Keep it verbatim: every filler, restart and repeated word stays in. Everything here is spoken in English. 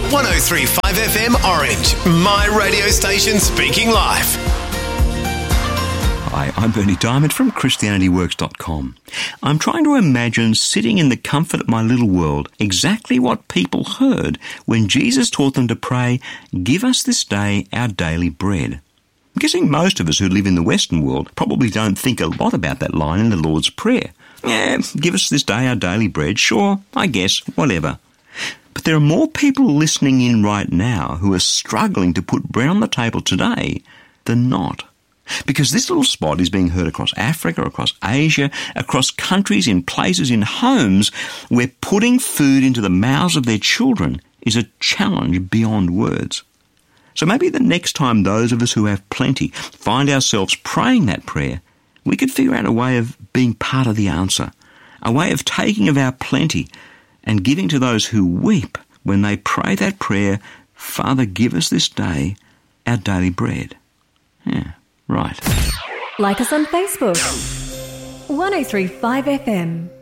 one oh three point five F M Orange, my radio station speaking life. Hi, I'm Bernie Diamond from Christianity Works dot com. I'm trying to imagine sitting in the comfort of my little world exactly what people heard when Jesus taught them to pray, "Give us this day our daily bread." I'm guessing most of us who live in the Western world probably don't think a lot about that line in the Lord's Prayer. Yeah, give us this day our daily bread, sure, I guess, whatever. But there are more people listening in right now who are struggling to put bread on the table today than not. Because this little spot is being heard across Africa, across Asia, across countries, in places, in homes where putting food into the mouths of their children is a challenge beyond words. So maybe the next time those of us who have plenty find ourselves praying that prayer, we could figure out a way of being part of the answer, a way of taking of our plenty and giving to those who weep when they pray that prayer, "Father, give us this day our daily bread." Yeah. Right. Like us on Facebook. one oh three point five F M.